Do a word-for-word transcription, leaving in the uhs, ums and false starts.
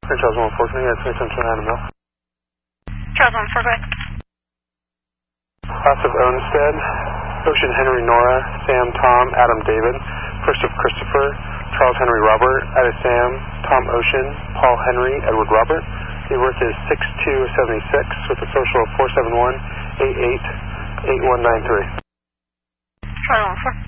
Charles one four, can you get twenty-seven twenty-nine mil? Charles one four, go ahead. Class of Onstead, Ocean Henry Nora, Sam Tom, Adam David, First of Christopher, Charles Henry Robert, Ada Sam, Tom Ocean, Paul Henry, Edward Robert. The worth is six two seven six with a social of four seven one eight eight eight one nine three. Charles one four.